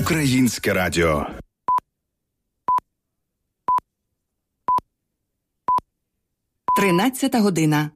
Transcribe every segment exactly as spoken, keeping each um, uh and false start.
Українське радіо. Тринадцята година.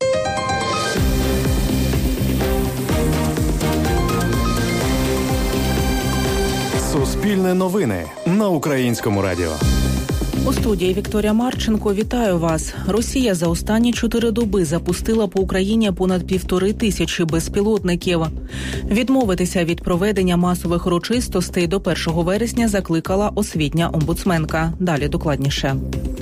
Суспільне новини на Українському радіо. У студії Вікторія Марченко. Вітаю вас. Росія за останні чотири доби запустила по Україні понад півтори тисячі безпілотників. Відмовитися від проведення масових урочистостей до першого вересня закликала освітня омбудсменка. Далі докладніше.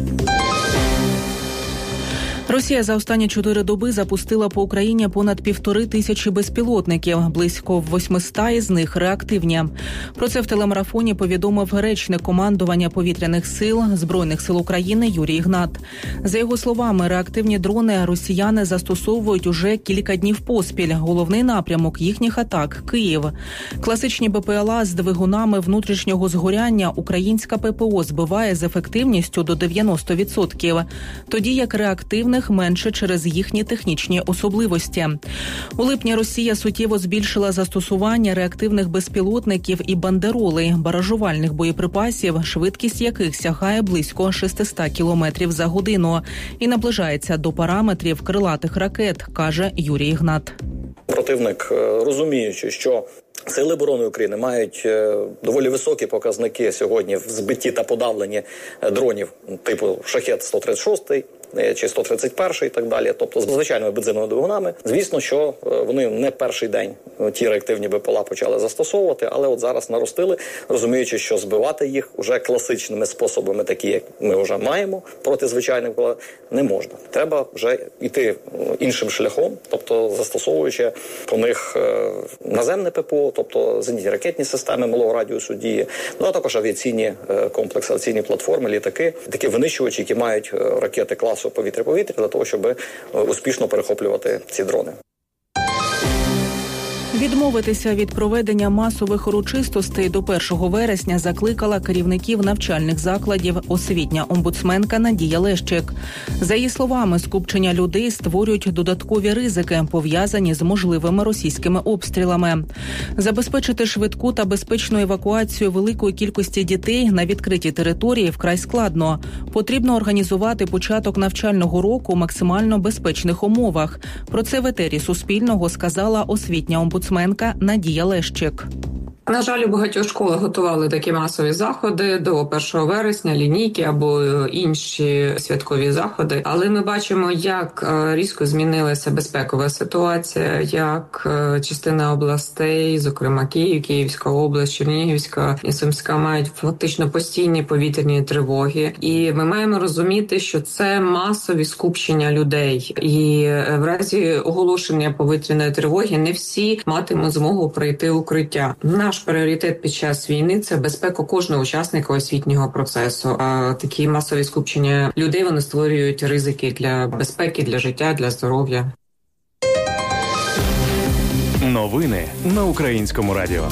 Росія за останні чотири доби запустила по Україні понад півтори тисячі безпілотників, близько восьмиста із них реактивні. Про це в телемарафоні повідомив речник командування повітряних сил Збройних сил України Юрій Ігнат. За його словами, реактивні дрони росіяни застосовують уже кілька днів поспіль. Головний напрямок їхніх атак – Київ. Класичні БПЛА з двигунами внутрішнього згоряння українська ППО збиває з ефективністю до дев'яносто відсотків, тоді як реактивних менше через їхні технічні особливості. У липні Росія суттєво збільшила застосування реактивних безпілотників і бандеролей, баражувальних боєприпасів, швидкість яких сягає близько шістсот кілометрів за годину і наближається до параметрів крилатих ракет, каже Юрій Ігнат. Противник, розуміючи, що Сили оборони України мають доволі високі показники сьогодні в збитті та подавленні дронів типу «Шахет сто тридцять шість» чи сто тридцять один і так далі, тобто з звичайними бензиновими двигунами. Звісно, що вони не перший день ті реактивні БПЛА почали застосовувати, але от зараз наростили, розуміючи, що збивати їх уже класичними способами, такі, як ми вже маємо, проти звичайних БПЛА, не можна. Треба вже йти іншим шляхом, тобто застосовуючи по них наземне ППО, тобто зенітні ракетні системи малого радіусу дії, ну а також авіаційні комплекси, авіаційні платформи, літаки, такі винищувачі, які мають ракети класу повітря-повітря для того, щоб успішно перехоплювати ці дрони. Відмовитися від проведення масових урочистостей до першого вересня закликала керівників навчальних закладів освітня омбудсменка Надія Лещик. За її словами, скупчення людей створюють додаткові ризики, пов'язані з можливими російськими обстрілами. Забезпечити швидку та безпечну евакуацію великої кількості дітей на відкритій території вкрай складно. Потрібно організувати початок навчального року у максимально безпечних умовах. Про це в етері Суспільного сказала освітня омбудсменка Надія Лещик. На жаль, у багатьох школах готували такі масові заходи до першого вересня, лінійки або інші святкові заходи. Але ми бачимо, як різко змінилася безпекова ситуація, як частина областей, зокрема Київ, Київська область, Чернігівська і Сумська, мають фактично постійні повітряні тривоги. І ми маємо розуміти, що це масові скупчення людей. І в разі оголошення повітряної тривоги не всі матимуть змогу пройти укриття. Наш пріоритет під час війни – це безпека кожного учасника освітнього процесу. А такі масові скупчення людей, вони створюють ризики для безпеки, для життя, для здоров'я. Новини на Українському радіо.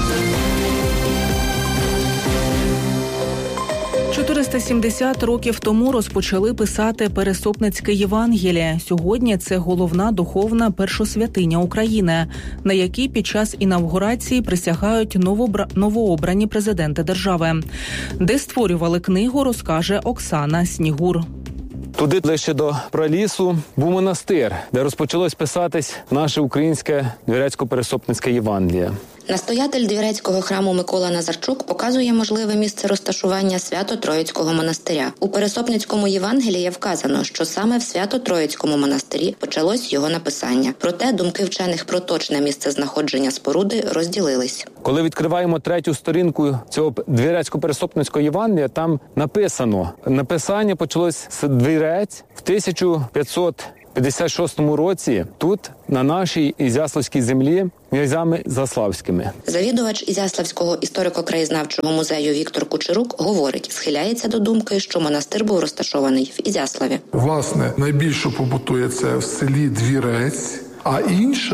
чотириста сімдесят років тому розпочали писати Пересопницьке Євангеліє. Сьогодні це головна духовна першосвятиня України, на якій під час інавгурації присягають новобра... новообрані президенти держави. Де створювали книгу, розкаже Оксана Снігур. Туди, ближче до пралісу, був монастир, де розпочалось писатись наше українське Двірецько-Пересопницьке Євангеліє. Настоятель Двірецького храму Микола Назарчук показує можливе місце розташування Свято-Троїцького монастиря. У Пересопницькому Євангелії вказано, що саме в Свято-Троїцькому монастирі почалось його написання. Проте думки вчених про точне місце знаходження споруди розділились. Коли відкриваємо третю сторінку цього Двірецько-Пересопницького Євангелія, там написано, написання почалось з Двірець в тисяча п'ятсот п'ятдесят шостому році тут, на нашій Ізяславській землі, князями Заславськими. Завідувач Ізяславського історико-краєзнавчого музею Віктор Кучерук говорить, схиляється до думки, що монастир був розташований в Ізяславі. Власне, найбільше побутує це в селі Двірець, а інша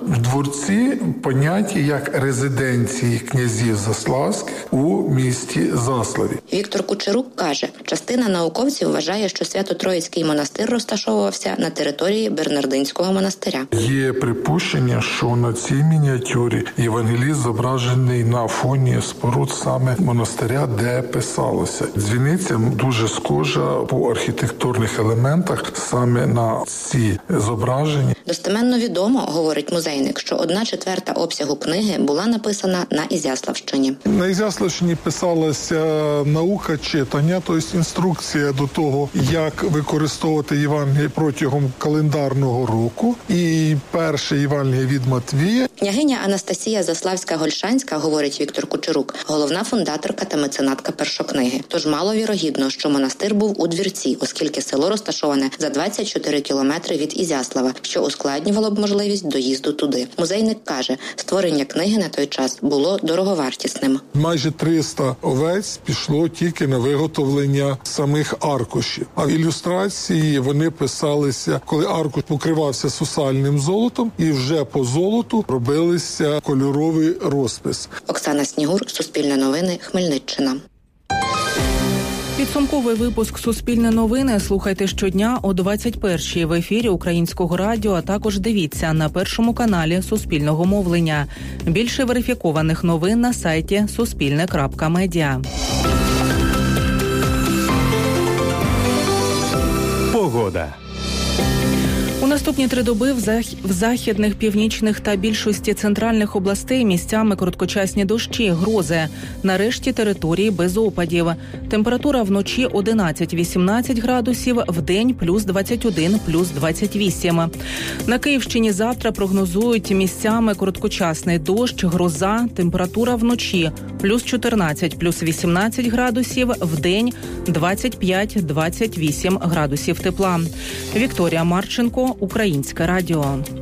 В дворці поняття як резиденції князів Заславських у місті Заславі. Віктор Кучерук каже, частина науковців вважає, що Свято-Троїцький монастир розташовувався на території Бернардинського монастиря. Є припущення, що на цій мініатюрі євангеліст зображений на фоні споруд саме монастиря, де писалося. Дзвіниця дуже схожа по архітектурних елементах саме на ці зображення. Достеменно відомо, говорить музейник, що одна четверта обсягу книги була написана на Ізяславщині. На Ізяславщині писалася наука читання, тобто інструкція до того, як використовувати Євангеліє протягом календарного року. І перше Євангеліє від Матвія. Княгиня Анастасія Заславська-Гольшанська, говорить Віктор Кучерук, головна фундаторка та меценатка першокниги. Тож маловірогідно, що монастир був у Двірці, оскільки село розташоване за двадцять чотири кілометри від Ізяслава, що ускладнювало б можливість доїзду туди. Музейник каже, створення книги на той час було дороговартісним. Майже триста овець пішло тільки на виготовлення самих аркушів. А в ілюстрації вони писалися, коли аркуш покривався сусальним золотом, і вже по золоту робилися кольоровий розпис. Оксана Снігур, Суспільне новини, Хмельниччина. Підсумковий випуск «Суспільне новини» слухайте щодня о двадцять першій в ефірі Українського радіо, а також дивіться на Першому каналі Суспільного мовлення. Більше верифікованих новин на сайті суспільне крапка медіа. Погода. У наступні три доби в, зах... в західних, північних та більшості центральних областей місцями короткочасні дощі, грози. На решті території без опадів. Температура вночі одинадцять-вісімнадцять градусів, вдень плюс двадцять один, плюс двадцять вісім. На Київщині завтра прогнозують місцями короткочасний дощ, гроза, температура вночі плюс чотирнадцять, плюс вісімнадцять градусів, вдень двадцять п'ять - двадцять вісім градусів тепла. Вікторія Марченко, Українське радіо.